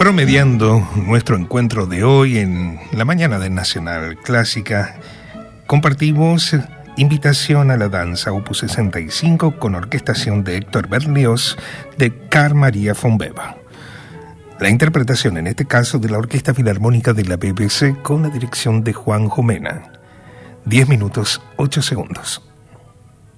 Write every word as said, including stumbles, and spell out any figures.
Promediando nuestro encuentro de hoy en la mañana de Nacional Clásica, compartimos Invitación a la Danza, opus sesenta y cinco, con orquestación de Héctor Berlioz, de Carl Maria von Weber. La interpretación, en este caso, de la Orquesta Filarmónica de la B B C, con la dirección de Juan Jomena. diez minutos, ocho segundos.